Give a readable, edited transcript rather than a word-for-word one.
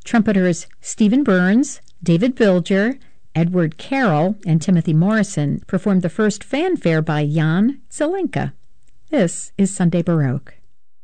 Trumpeters Stephen Burns, David Bilger, Edward Carroll, and Timothy Morrison performed the first fanfare by Jan Zelenka. This is Sunday Baroque.